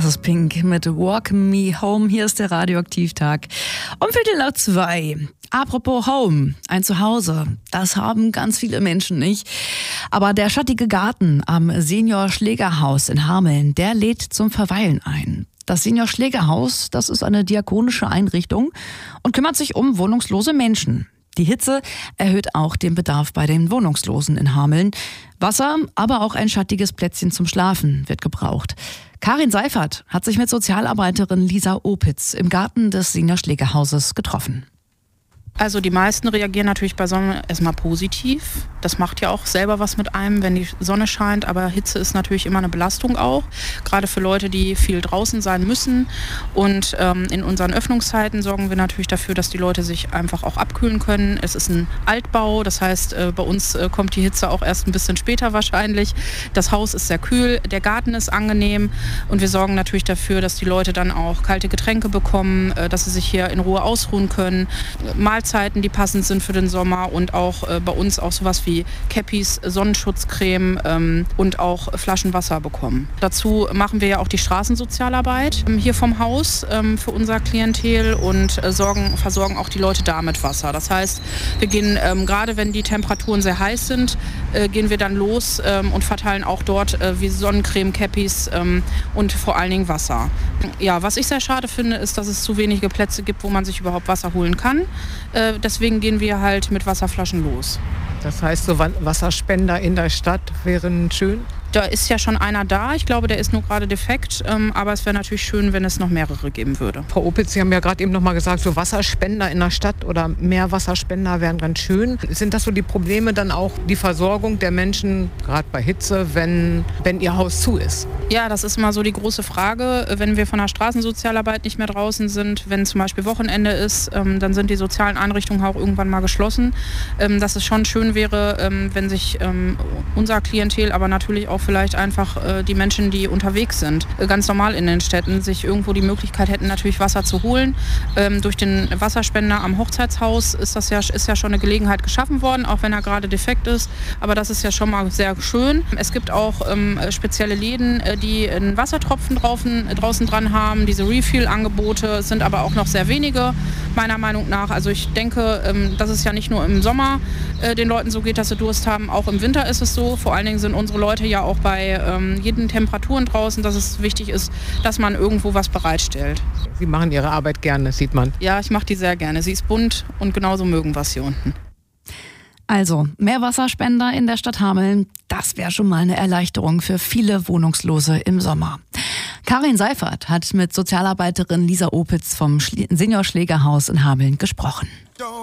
Das ist Pink mit Walk Me Home. Hier ist der Radioaktivtag. Um 1:15. Apropos Home, ein Zuhause. Das haben ganz viele Menschen nicht. Aber der schattige Garten am Senior Schlägerhaus in Hameln, der lädt zum Verweilen ein. Das Senior Schlägerhaus, das ist eine diakonische Einrichtung und kümmert sich um wohnungslose Menschen. Die Hitze erhöht auch den Bedarf bei den Wohnungslosen in Hameln. Wasser, aber auch ein schattiges Plätzchen zum Schlafen wird gebraucht. Karin Seifert hat sich mit Sozialarbeiterin Lisa Opitz im Garten des Senior Schlägerhauses getroffen. Also die meisten reagieren natürlich bei Sonne erstmal positiv. Das macht ja auch selber was mit einem, wenn die Sonne scheint. Aber Hitze ist natürlich immer eine Belastung auch, gerade für Leute, die viel draußen sein müssen. Und in unseren Öffnungszeiten sorgen wir natürlich dafür, dass die Leute sich einfach auch abkühlen können. Es ist ein Altbau, das heißt, bei uns kommt die Hitze auch erst ein bisschen später wahrscheinlich. Das Haus ist sehr kühl, der Garten ist angenehm und wir sorgen natürlich dafür, dass die Leute dann auch kalte Getränke bekommen, dass sie sich hier in Ruhe ausruhen können. Mahlzeiten, die passend sind für den Sommer und auch bei uns auch sowas wie Cappies, Sonnenschutzcreme und auch Flaschen Wasser bekommen. Dazu machen wir ja auch die Straßensozialarbeit hier vom Haus für unser Klientel und versorgen auch die Leute da mit Wasser. Das heißt, wir gehen, gerade wenn die Temperaturen sehr heiß sind, gehen wir dann los und verteilen auch dort wie Sonnencreme, Cappies und vor allen Dingen Wasser. Ja, was ich sehr schade finde, ist, dass es zu wenige Plätze gibt, wo man sich überhaupt Wasser holen kann. Deswegen gehen wir halt mit Wasserflaschen los. Das heißt, so Wasserspender in der Stadt wären schön? Da ist ja schon einer da. Ich glaube, der ist nur gerade defekt. Aber es wäre natürlich schön, wenn es noch mehrere geben würde. Frau Opitz, Sie haben ja gerade eben noch mal gesagt, so Wasserspender in der Stadt oder mehr Wasserspender wären ganz schön. Sind das so die Probleme dann auch, die Versorgung der Menschen, gerade bei Hitze, wenn ihr Haus zu ist? Ja, das ist immer so die große Frage. Wenn wir von der Straßensozialarbeit nicht mehr draußen sind, wenn zum Beispiel Wochenende ist, dann sind die sozialen Einrichtungen auch irgendwann mal geschlossen. Dass es schon schön wäre, wenn sich unser Klientel, aber natürlich auch vielleicht einfach die Menschen, die unterwegs sind, ganz normal in den Städten, sich irgendwo die Möglichkeit hätten, natürlich Wasser zu holen. Durch den Wasserspender am Hochzeitshaus ist ja schon eine Gelegenheit geschaffen worden, auch wenn er gerade defekt ist. Aber das ist ja schon mal sehr schön. Es gibt auch spezielle Läden, die einen Wassertropfen draußen dran haben. Diese Refill-Angebote sind aber auch noch sehr wenige, meiner Meinung nach. Also ich denke, dass es ja nicht nur im Sommer den Leuten so geht, dass sie Durst haben. Auch im Winter ist es so. Vor allen Dingen sind unsere Leute ja auch bei jeden Temperaturen draußen, dass es wichtig ist, dass man irgendwo was bereitstellt. Sie machen Ihre Arbeit gerne, sieht man. Ja, ich mache die sehr gerne. Sie ist bunt und genauso mögen wir es hier unten. Also, mehr Wasserspender in der Stadt Hameln, das wäre schon mal eine Erleichterung für viele Wohnungslose im Sommer. Karin Seifert hat mit Sozialarbeiterin Lisa Opitz vom Senior Schlägerhaus in Hameln gesprochen.